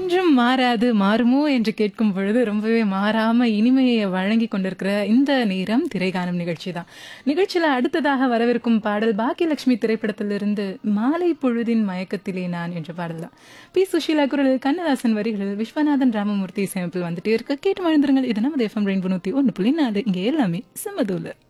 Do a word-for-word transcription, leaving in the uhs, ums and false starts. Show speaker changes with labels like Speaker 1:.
Speaker 1: என்றும் மாறாது மாறுமோ என்று கேட்கும் பொழுது ரொம்பவே மாறாம இனிமையை வழங்கி கொண்டிருக்கிற இந்த நேரம் திரைகாணும் நிகழ்ச்சி தான். நிகழ்ச்சியில அடுத்ததாக வரவிருக்கும் பாடல் பாக்கியலட்சுமி திரைப்படத்திலிருந்து மாலை பொழுதின் மயக்கத்திலே நான் என்ற பாடல் தான். பி சுஷீலா குரலில், கண்ணதாசன் வரிகளில், விஸ்வநாதன் ராமமூர்த்தி இசையமைப்பில் வந்துட்டே இருக்க கேட்டு மழுந்துருங்கள். இது நமது எஃப்எம் ரெயின்போ நூத்தி ஒன்று புள்ளி நாலு. இங்கே எல்லாமே சமதூல.